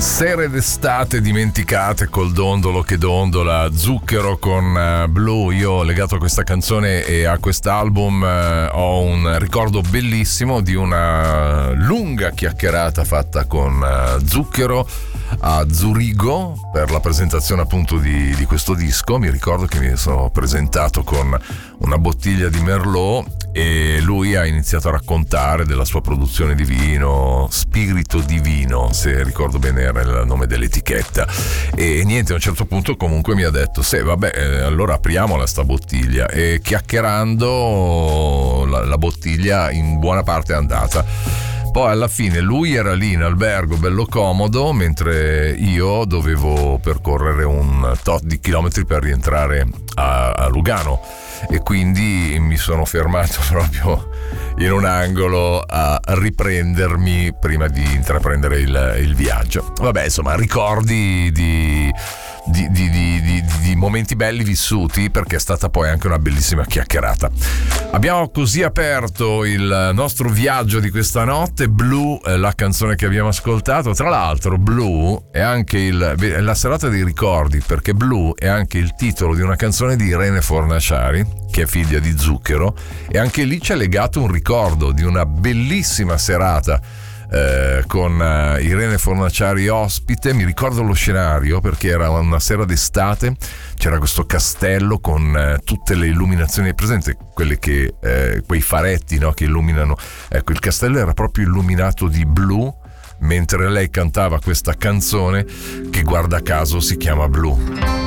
Sere d'estate dimenticate col dondolo che dondola, Zucchero con Blue. Io legato a questa canzone e a quest'album ho un ricordo bellissimo di una lunga chiacchierata fatta con Zucchero a Zurigo per la presentazione appunto di questo disco. Mi ricordo che mi sono presentato con una bottiglia di Merlot e lui ha iniziato a raccontare della sua produzione di vino, Spirito Divino, se ricordo bene era il nome dell'etichetta, e niente, a un certo punto comunque mi ha detto sì vabbè, allora apriamola sta bottiglia, e chiacchierando la bottiglia in buona parte è andata. Poi alla fine lui era lì in albergo bello comodo, mentre io dovevo percorrere un tot di chilometri per rientrare a Lugano, e quindi mi sono fermato proprio in un angolo a riprendermi prima di intraprendere il viaggio. Vabbè, insomma, ricordi di momenti belli vissuti, perché è stata poi anche una bellissima chiacchierata. Abbiamo così aperto il nostro viaggio di questa notte. Blue è la canzone che abbiamo ascoltato. Tra l'altro Blue è anche la serata dei ricordi, perché Blue è anche il titolo di una canzone di Irene Fornaciari, che è figlia di Zucchero, e anche lì c'è legato un ricordo di una bellissima serata con Irene Fornaciari ospite. Mi ricordo lo scenario perché era una sera d'estate, c'era questo castello con tutte le illuminazioni presenti, quelle che quei faretti, no, che illuminano. Ecco, il castello era proprio illuminato di blu mentre lei cantava questa canzone che guarda caso si chiama Blue.